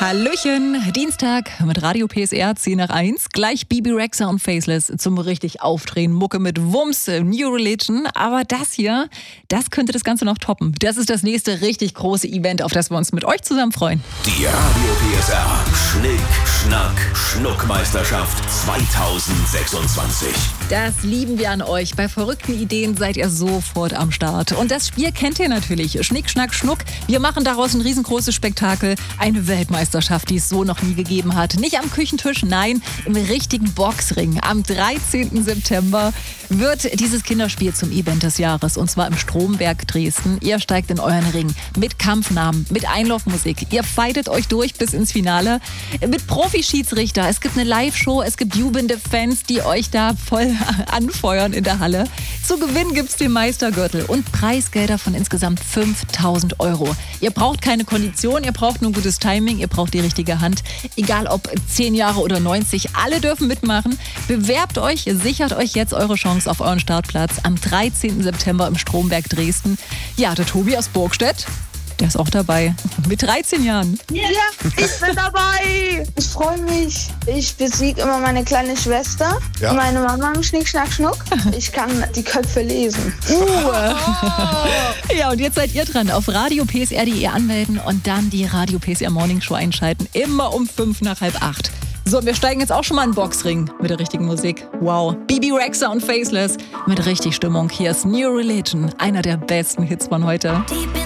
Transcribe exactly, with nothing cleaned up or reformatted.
Hallöchen, Dienstag mit Radio P S R zehn nach eins. Gleich Bebe Rexha und Faceless zum richtig Aufdrehen. Mucke mit Wumms, New Religion. Aber das hier, das könnte das Ganze noch toppen. Das ist das nächste richtig große Event, auf das wir uns mit euch zusammen freuen. Die Radio P S R Schnick, Schnack, Schnuckmeisterschaft zweitausendsechsundzwanzig. Das lieben wir an euch. Bei verrückten Ideen seid ihr sofort am Start. Und das Spiel kennt ihr natürlich. Schnick, Schnack, Schnuck. Wir machen daraus ein riesengroßes Spektakel. Eine Weltmeisterschaft, die es so noch nie gegeben hat. Nicht am Küchentisch, nein, im richtigen Boxring. Am dreizehnten September wird dieses Kinderspiel zum Event des Jahres. Und zwar im Stromberg Dresden. Ihr steigt in euren Ring mit Kampfnamen, mit Einlaufmusik. Ihr fightet euch durch bis ins Finale. Mit Profi-Schiedsrichter. Es gibt eine Live-Show, es gibt jubelnde Fans, die euch da voll anfeuern in der Halle. Zu gewinnen gibt's den Meistergürtel und Preisgelder von insgesamt fünftausend Euro. Ihr braucht keine Kondition, ihr braucht nur gutes Timing, ihr braucht die richtige Hand. Egal ob zehn Jahre oder neunzig, alle dürfen mitmachen. Bewerbt euch, sichert euch jetzt eure Chance auf euren Startplatz am dreizehnten September im Stromberg Dresden. Ja, der Tobi aus Burgstedt, der ist auch dabei. Mit dreizehn Jahren. Ja, ich bin dabei. Ich freue mich. Ich besiege immer meine kleine Schwester. Ja. Meine Mama im Schnick, Schnack, Schnuck. Ich kann die Köpfe lesen. Uh. Ja, und jetzt seid ihr dran. Auf radio p s r punkt d e anmelden und dann die Radio P S R Morning Show einschalten. Immer um fünf nach halb acht. So, wir steigen jetzt auch schon mal in den Boxring mit der richtigen Musik. Wow. Bebe Rexha und Faceless mit richtig Stimmung. Hier ist New Religion, einer der besten Hits von heute.